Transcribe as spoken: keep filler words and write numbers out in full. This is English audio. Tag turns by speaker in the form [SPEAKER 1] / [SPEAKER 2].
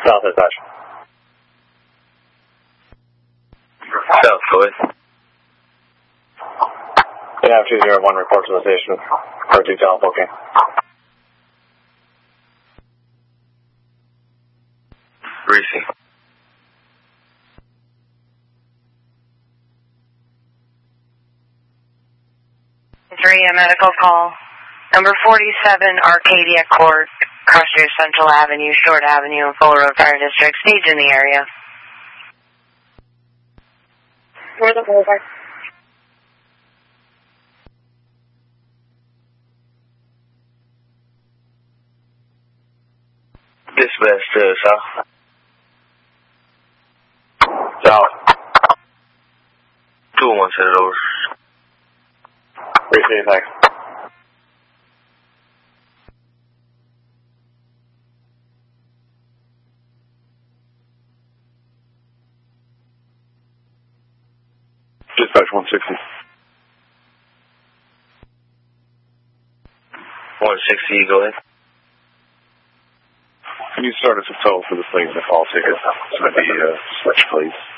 [SPEAKER 1] South dispatch.
[SPEAKER 2] South, go ahead.
[SPEAKER 1] Yeah, two zero one, report to the station. Or two South, okay.
[SPEAKER 2] Greasy.
[SPEAKER 3] Three, a medical call. Number forty-seven, Arcadia Court, Cross Street Central Avenue, Short Avenue, Fuller Road Fire District, stage in the area.
[SPEAKER 4] Where's the boulevard?
[SPEAKER 2] Dispatch to South.
[SPEAKER 1] South.
[SPEAKER 2] two oh one, send it over.
[SPEAKER 1] Appreciate it, thanks. Dispatch one sixty.
[SPEAKER 2] one sixty, go ahead.
[SPEAKER 1] Can you start us a toll for the thing, the call ticket? It's going to be uh, switch, please.